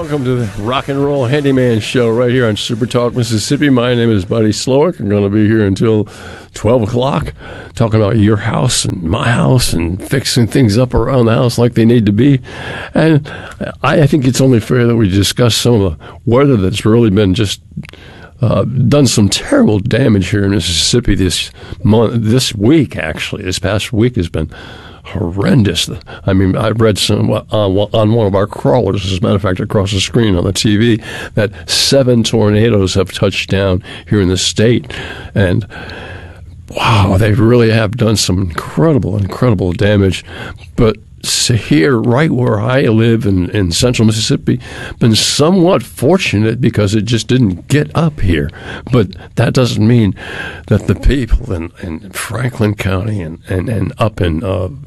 Welcome to the Rock and Roll Handyman Show right here on Super Talk, Mississippi. My name is Buddy Slowick. I'm going to be here until 12 o'clock talking about your house and my house and fixing things up around the house like they need to be. And I think it's only fair that we discuss some of the weather that's really been just done some terrible damage here in Mississippi this week, actually. This past week has been horrendous. I mean, I read some on one of our crawlers, as a matter of fact, across the screen on the TV, that 7 tornadoes have touched down here in the state. And wow, they really have done some incredible damage. But here, right where I live in central Mississippi, been somewhat fortunate because it just didn't get up here. But that doesn't mean that the people in Franklin County and up in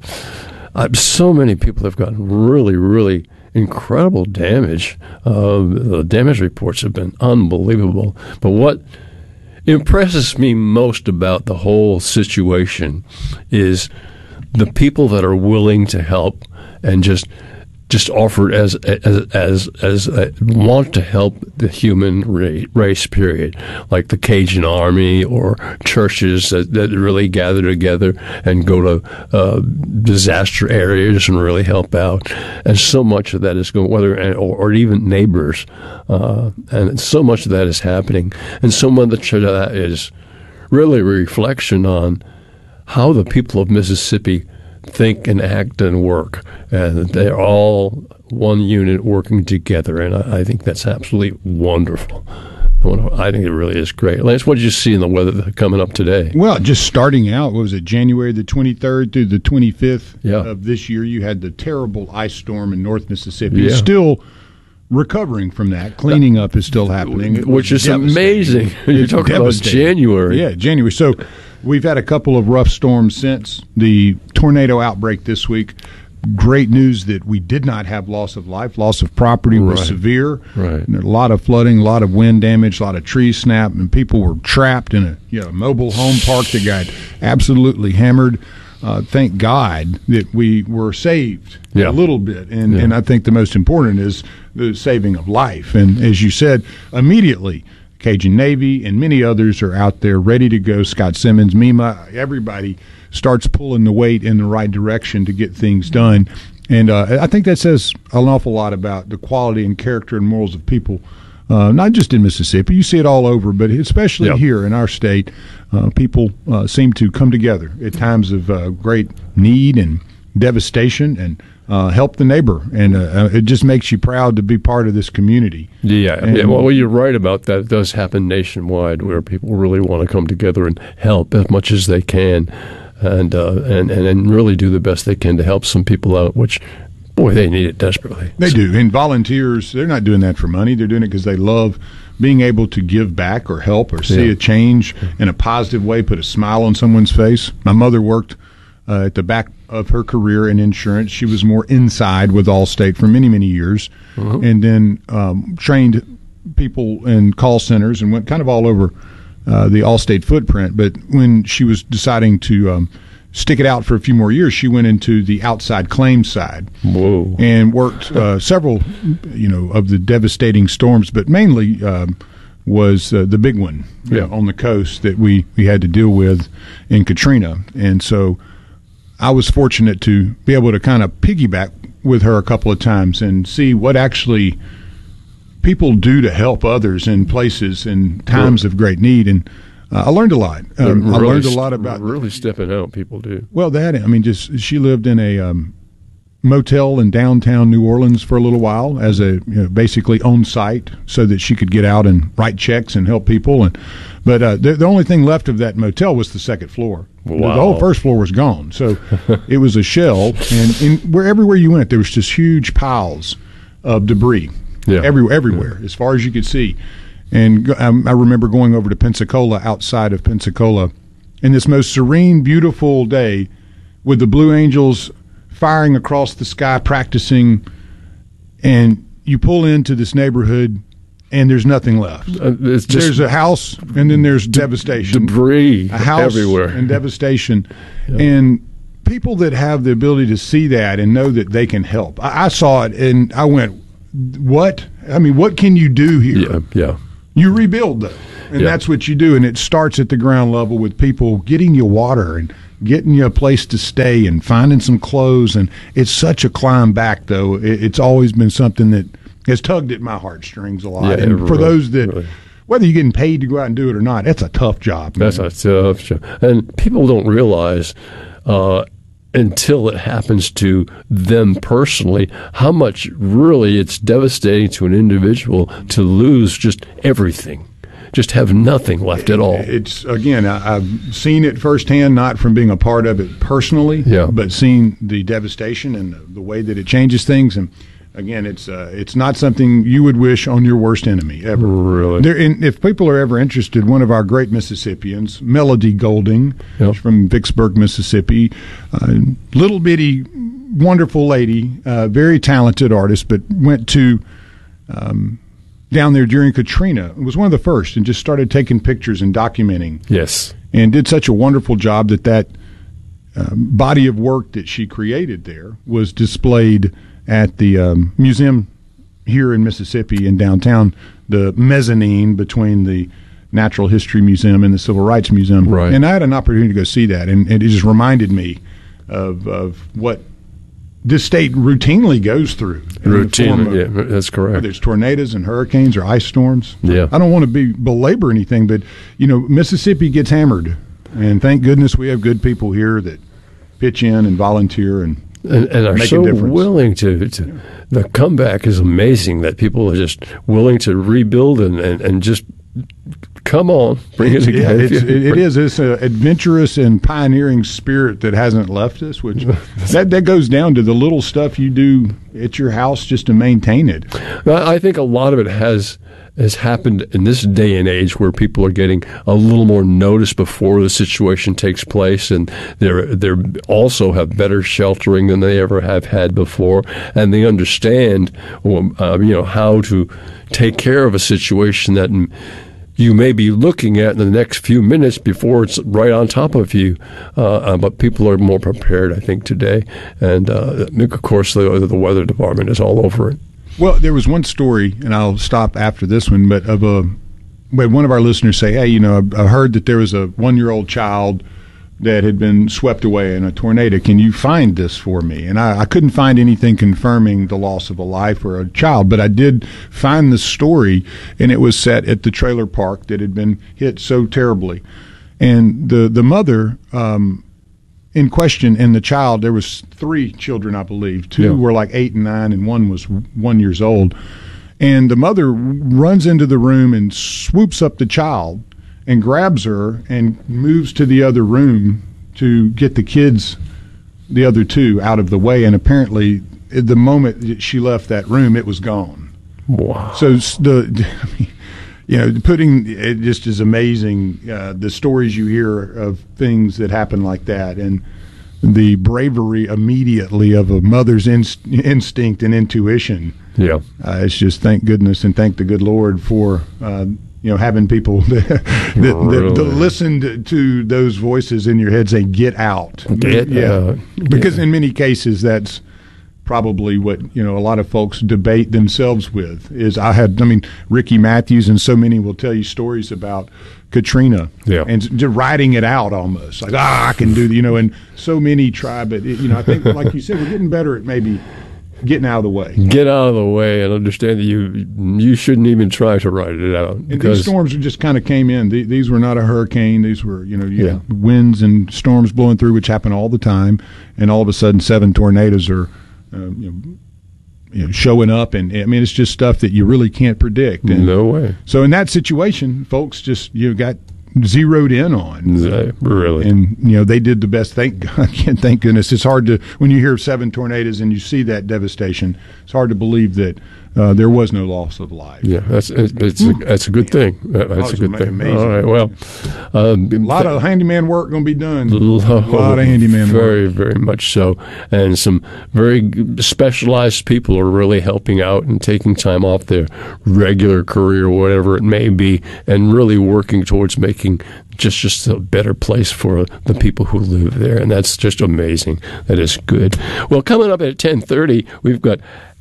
so many people have gotten really incredible damage. The damage reports have been unbelievable. But what impresses me most about the whole situation is the people that are willing to help and just offer as want to help the human race, period. Like the Cajun Army or churches that really gather together and go to disaster areas and really help out. And so much of that is going, or even neighbors, and so much of that is happening. And so much of that is really a reflection on how the people of Mississippi think and act and work. And they're all one unit working together. And I think that's absolutely wonderful. I think it really is great. Lance, what did you see in the weather coming up today? Well, just starting out, what was it, January the 23rd through the 25th of this year, you had the terrible ice storm in North Mississippi. Yeah. Still recovering from that. Cleaning up is still happening. Which is amazing. You're talking about January. Yeah, January. So we've had a couple of rough storms since the tornado outbreak this week. Great news that we did not have loss of life. Loss of property was severe. Right. There a lot of flooding, a lot of wind damage, a lot of trees snapped, and people were trapped in a mobile home park that got absolutely hammered. Thank God that we were saved a little bit. And I think the most important is the saving of life. And as you said, immediately, Cajun Navy and many others are out there ready to go. Scott Simmons, MEMA, everybody starts pulling the weight in the right direction to get things done. And I think that says an awful lot about the quality and character and morals of people, not just in Mississippi. You see it all over, but especially here in our state. People seem to come together at times of great need and devastation and help the neighbor. And it just makes you proud to be part of this community. Well, you're right about that. It does happen nationwide where people really want to come together and help as much as they can and really do the best they can to help some people out, which, boy, they need it desperately. They do. And volunteers, they're not doing that for money. They're doing it because they love being able to give back or help or see a change in a positive way, put a smile on someone's face. My mother worked at the back of her career in insurance. She was more inside with Allstate for many years, and then trained people in call centers and went kind of all over the Allstate footprint. But when she was deciding to stick it out for a few more years, she went into the outside claims side. Whoa. And worked several, of the devastating storms, but mainly was the big one on the coast that we had to deal with in Katrina. And so I was fortunate to be able to kind of piggyback with her a couple of times and see what actually people do to help others in places in times of great need. And I learned a lot. I learned a lot about really stepping out. People do. Well, she lived in a motel in downtown New Orleans for a little while as a basically on site, so that she could get out and write checks and help people. But the only thing left of that motel was the second floor. Wow. The whole first floor was gone, so it was a shell. And everywhere you went, there was just huge piles of debris. Everywhere, as far as you could see. And I remember going over to Pensacola, outside of Pensacola, in this most serene, beautiful day with the Blue Angels firing across the sky, practicing, and you pull into this neighborhood and there's nothing left. There's a house, and then there's devastation. Debris a house everywhere. And devastation. And people that have the ability to see that and know that they can help. I saw it, and I went, what can you do here? Yeah. You rebuild, though, and that's what you do. And it starts at the ground level with people getting you water and getting you a place to stay and finding some clothes. And it's such a climb back, though. It's always been something that has tugged at my heartstrings a lot. Yeah, and for those that, really. whether you're getting paid to go out and do it or not, that's a tough job. That's a tough job. And people don't realize until it happens to them personally how much really it's devastating to an individual to lose just everything. Just have nothing left at all. It's, again, I've seen it firsthand, not from being a part of it personally, but seeing the devastation and the way that it changes things. And again, it's not something you would wish on your worst enemy ever. Really? If people are ever interested, one of our great Mississippians, Melody Golding, from Vicksburg, Mississippi, little bitty, wonderful lady, very talented artist, but went to down there during Katrina. It was one of the first, and just started taking pictures and documenting. Yes. And did such a wonderful job that body of work that she created there was displayed at the museum here in Mississippi in downtown, the mezzanine between the Natural History Museum and the Civil Rights Museum. Right. And I had an opportunity to go see that, and it just reminded me of what this state routinely goes through. Routinely, that's correct. Whether it's tornadoes and hurricanes or ice storms. Yeah. I don't want to belabor anything, but, Mississippi gets hammered. And thank goodness we have good people here that pitch in and volunteer and are make so a difference. Willing to the comeback is amazing, that people are just willing to rebuild and just come on, bring it again. It is. It's an adventurous and pioneering spirit that hasn't left us, which that goes down to the little stuff you do at your house just to maintain it. I think a lot of it has happened in this day and age, where people are getting a little more notice before the situation takes place, and they're also have better sheltering than they ever have had before, and they understand how to take care of a situation that you may be looking at in the next few minutes before it's right on top of you. But people are more prepared, I think, today. And, of course, the weather department is all over it. Well, there was one story, and I'll stop after this one, but we had one of our listeners say, hey, I heard that there was a 1-year-old child that had been swept away in a tornado. Can you find this for me? And I couldn't find anything confirming the loss of a life or a child, but I did find the story, and it was set at the trailer park that had been hit so terribly. And the mother in question and the child, there was 3 children, I believe. 2 were like 8 and 9, and 1 was 1 year old. And the mother runs into the room and swoops up the child and grabs her and moves to the other room to get the other 2 out of the way. And apparently, at the moment that she left that room, it was gone. Wow. So putting it just is amazing, the stories you hear of things that happen like that, and the bravery immediately of a mother's instinct and intuition. Yeah. It's just thank goodness and thank the good Lord for having people that listen to those voices in your head say, get out. Because in many cases, that's probably what a lot of folks debate themselves with. Ricky Matthews and so many will tell you stories about Katrina and just writing it out almost like, I can do and so many try, but I think like you said, we're getting better at maybe getting out of the way. Get out of the way and understand that you shouldn't even try to write it out. And these storms just kind of came in. These were not a hurricane. These were, winds and storms blowing through, which happen all the time. And all of a sudden, 7 tornadoes are, showing up. And it's just stuff that you really can't predict. And no way. So in that situation, folks just got zeroed in on. Really. And, they did the best. Thank goodness. It's hard to, when you hear 7 tornadoes and you see that devastation, it's hard to believe that there was no loss of life. Yeah, that's a good thing. That's a good thing. Amazing. All right, well. A lot of handyman work going to be done. A lot of handyman work. Very, very much so. And some very specialized people are really helping out and taking time off their regular career, whatever it may be, and really working towards making just a better place for the people who live there. And that's just amazing. That is good. Well, coming up at 10:30, we've got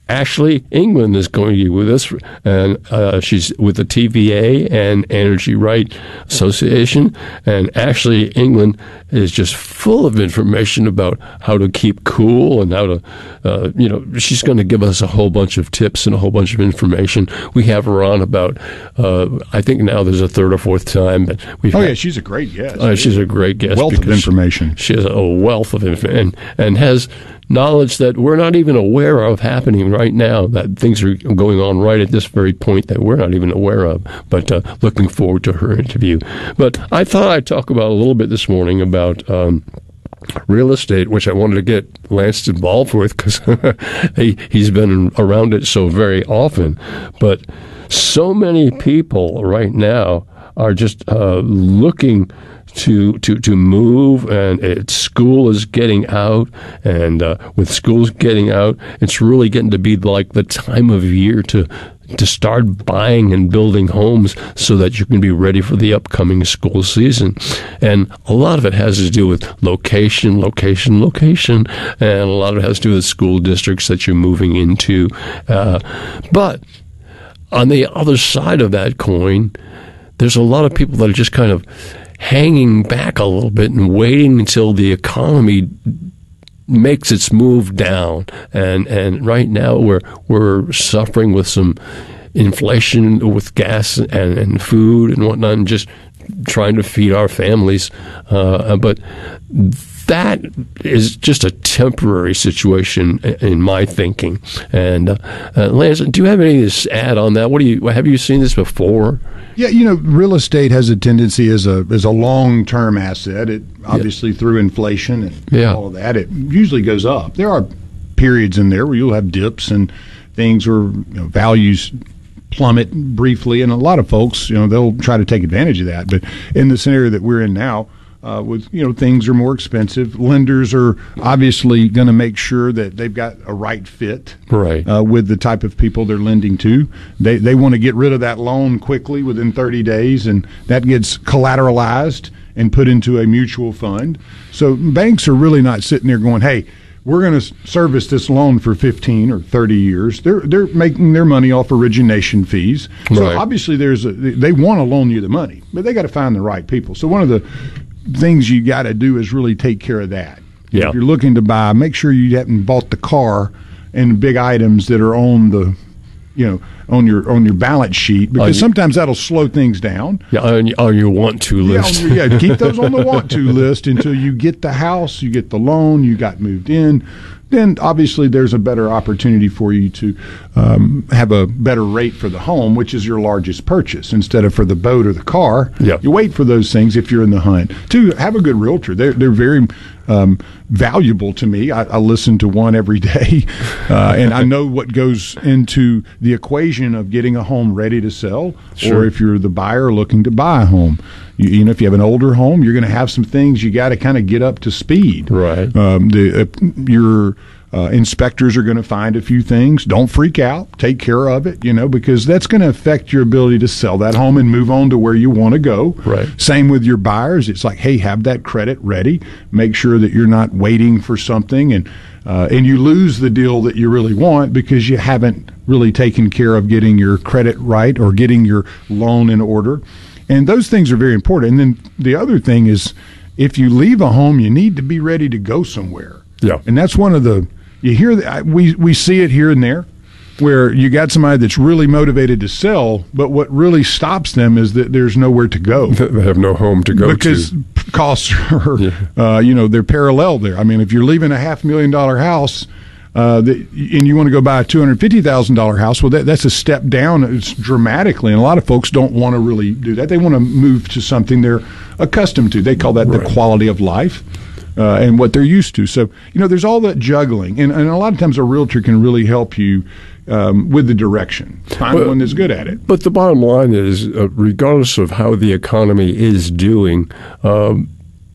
Ashley England is going to be with us, and she's with the TVA and Energy Right Association. And Ashley England is just full of information about how to keep cool and how to, she's going to give us a whole bunch of tips and a whole bunch of information. We have her on about, I think now there's a third or fourth time. But yeah, she's a great guest. She's a great guest. Wealth of information. She has a wealth of information and has knowledge that we're not even aware of happening right now, that things are going on right at this very point that we're not even aware of. But looking forward to her interview. But I thought I'd talk about a little bit this morning about real estate, which I wanted to get Lance involved with because he's been around it so very often. But so many people right now are just looking to move, and school is getting out, and with schools getting out, it's really getting to be like the time of year to start buying and building homes so that you can be ready for the upcoming school season. And a lot of it has to do with location, and a lot of it has to do with school districts that you're moving into. But on the other side of that coin, there's a lot of people that are just kind of hanging back a little bit and waiting until the economy makes its move down. And right now we're suffering with some inflation with gas and food and whatnot, and just trying to feed our families. But that is just a temporary situation in my thinking. And Lance, do you have anything to add on that? Have you seen this before? Yeah, real estate has a tendency as a long-term asset. It obviously through inflation and all of that, it usually goes up. There are periods in there where you'll have dips and things where values plummet briefly, and a lot of folks, they'll try to take advantage of that. But in the scenario that we're in now, with things are more expensive, lenders are obviously going to make sure that they've got a right fit with the type of people they're lending to. They want to get rid of that loan quickly within 30 days, and that gets collateralized and put into a mutual fund. So banks are really not sitting there going, hey, we're going to service this loan for 15 or 30 years. They're making their money off origination fees. So obviously they want to loan you the money, but they got to find the right people. So one of the things you got to do is really take care of that. Yeah. If you're looking to buy, make sure you haven't bought the car and big items that are on the, on your balance sheet, because sometimes that'll slow things down. Yeah, on your want to list. Yeah, keep those on the want to list until you get the house, you get the loan, you got moved in. Then obviously there's a better opportunity for you to have a better rate for the home, which is your largest purchase, instead of for the boat or the car. Yeah. You wait for those things if you're in the hunt. Two, have a good realtor. They're very valuable to me. I listen to one every day, and I know what goes into the equation of getting a home ready to sell, or if you're the buyer looking to buy a home. If you have an older home, you're going to have some things you got to kind of get up to speed. Right. Your inspectors are going to find a few things. Don't freak out. Take care of it, because that's going to affect your ability to sell that home and move on to where you want to go. Right. Same with your buyers. It's like, hey, have that credit ready. Make sure that you're not waiting for something and you lose the deal that you really want because you haven't really taken care of getting your credit right or getting your loan in order. And those things are very important. And then the other thing is, if you leave a home, you need to be ready to go somewhere. Yeah. And that's one of the, you hear that, we see it here and there, where you got somebody that's really motivated to sell, but what really stops them is that there's nowhere to go. They have no home to go because costs are, they're parallel there. I mean, if you're leaving a $500,000 house, and you want to go buy a $250,000 house, well, that's a step down. It's dramatically, and a lot of folks don't want to really do that. They want to move to something they're accustomed to. They call that the quality of life and what they're used to. So, there's all that juggling, and a lot of times a realtor can really help you with the direction. Find one that's good at it. But the bottom line is, regardless of how the economy is doing,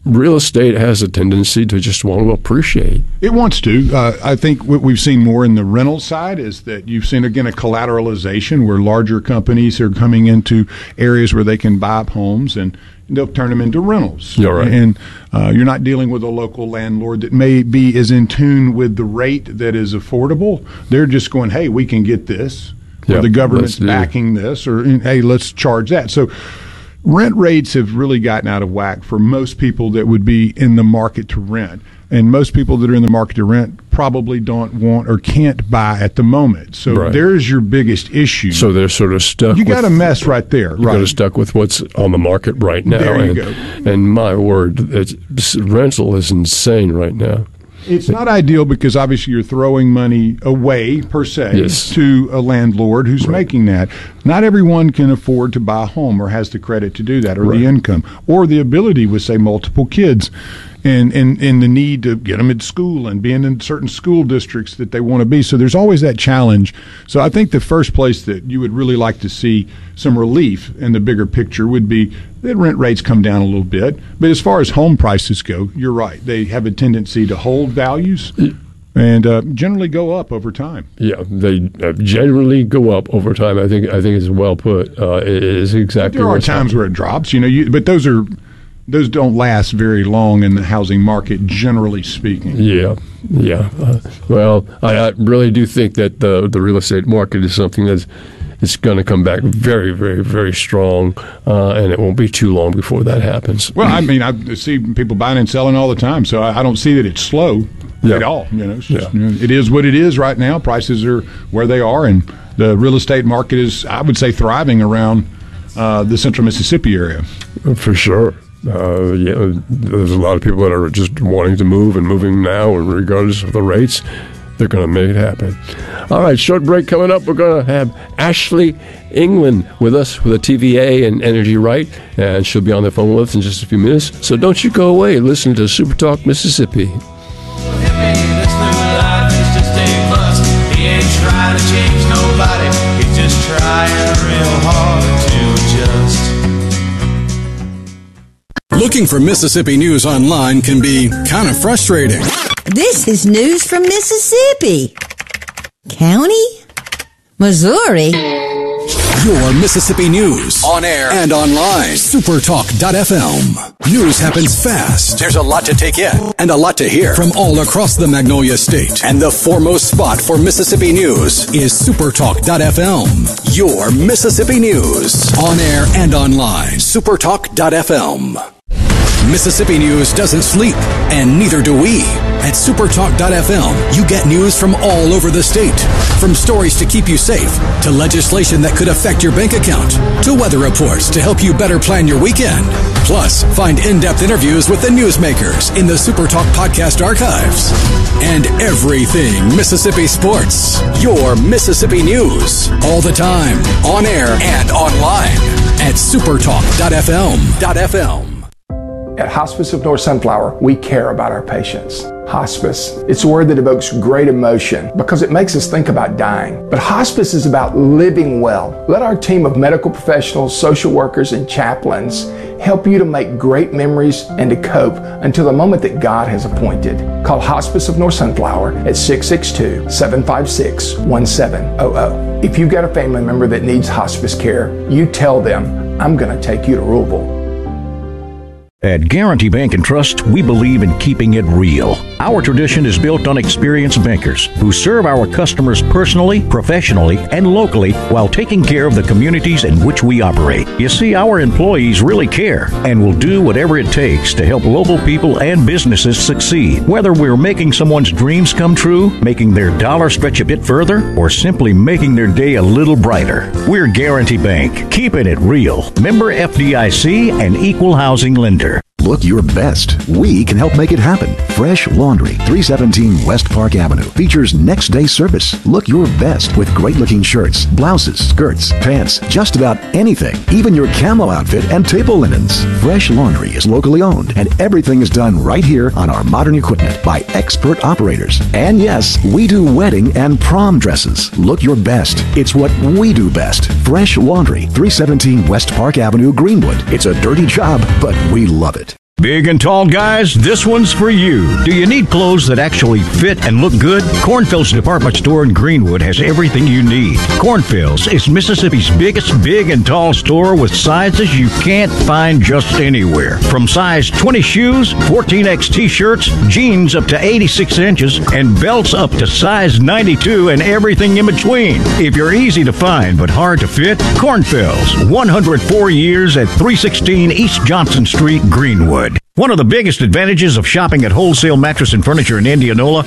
real estate has a tendency to just want to appreciate. It wants to. I think what we've seen more in the rental side is that you've seen, again, a collateralization where larger companies are coming into areas where they can buy up homes and they'll turn them into rentals. You're right. And you're not dealing with a local landlord that may be as in tune with the rate that is affordable. They're just going, hey, we can get this. Or the government's backing this. Or, hey, let's charge that. So rent rates have really gotten out of whack for most people that would be in the market to rent. And most people that are in the market to rent probably don't want or can't buy at the moment. So there's your biggest issue. So they're sort of stuck. You got a mess right there. You're kind of stuck with what's on the market right now. There you go. And my word, rental is insane right now. It's not ideal because obviously you're throwing money away, per se, to a landlord who's making that. Not everyone can afford to buy a home or has the credit to do that or the income or the ability with, say, multiple kids and the need to get them at school and being in certain school districts that they want to be. So there's always that challenge. So I think the first place that you would really like to see some relief in the bigger picture would be that rent rates come down a little bit. But as far as home prices go, you're right. They have a tendency to hold values and generally go up over time. Yeah, they generally go up over time. I think it's well put. It is exactly. There are times where it drops, but those don't last very long in the housing market, generally speaking. Yeah. Well, I really do think that the real estate market is something that's it's going to come back very, very, very strong, and it won't be too long before that happens. Well, I mean, I see people buying and selling all the time, so I don't see that it's slow at all. It's just, it is what it is right now. Prices are where they are, and the real estate market is, I would say, thriving around the central Mississippi area. For sure. There's a lot of people that are just wanting to move and moving now, and regardless of the rates, they're going to make it happen. All right, short break coming up. We're going to have Ashley England with us with a TVA and Energy Right, and she'll be on the phone with us in just a few minutes. So don't you go away. Listen to Super Talk Mississippi. Looking for Mississippi news online can be kind of frustrating. This is news from Mississippi. County? Missouri? Your Mississippi news on air and online. Supertalk.fm. News happens fast. There's a lot to take in and a lot to hear from all across the Magnolia State. And the foremost spot for Mississippi news is Supertalk.fm. Your Mississippi news on air and online. Supertalk.fm. Mississippi news doesn't sleep, and neither do we. At Supertalk.fm, you get news from all over the state. From stories to keep you safe, to legislation that could affect your bank account, to weather reports to help you better plan your weekend. Plus, find in-depth interviews with the newsmakers in the Supertalk podcast archives. And everything Mississippi sports. Your Mississippi news. All the time. On air and online. At Supertalk.fm. At Hospice of North Sunflower, we care about our patients. Hospice, it's a word that evokes great emotion because it makes us think about dying. But hospice is about living well. Let our team of medical professionals, social workers, and chaplains help you to make great memories and to cope until the moment that God has appointed. Call Hospice of North Sunflower at 662-756-1700. If you've got a family member that needs hospice care, you tell them, I'm going to take you to Louisville. At Guarantee Bank and Trust, we believe in keeping it real. Our tradition is built on experienced bankers who serve our customers personally, professionally, and locally while taking care of the communities in which we operate. You see, our employees really care and will do whatever it takes to help local people and businesses succeed. Whether we're making someone's dreams come true, making their dollar stretch a bit further, or simply making their day a little brighter. We're Guarantee Bank, keeping it real. Member FDIC and equal housing lender. Look your best. We can help make it happen. Fresh Laundry, 317 West Park Avenue, features next day service. Look your best with great-looking shirts, blouses, skirts, pants, just about anything, even your camo outfit and table linens. Fresh Laundry is locally owned, and everything is done right here on our modern equipment by expert operators. And yes, we do wedding and prom dresses. Look your best. It's what we do best. Fresh Laundry, 317 West Park Avenue, Greenwood. It's a dirty job, but we love it. Big and tall guys, this one's for you. Do you need clothes that actually fit and look good? Cornfield's department store in Greenwood has everything you need. Cornfield's is Mississippi's biggest big and tall store with sizes you can't find just anywhere. From size 20 shoes, 14X t-shirts, jeans up to 86 inches, and belts up to size 92 and everything in between. If you're easy to find but hard to fit, Cornfield's, 104 years at 316 East Johnson Street, Greenwood. One of the biggest advantages of shopping at Wholesale Mattress and Furniture in Indianola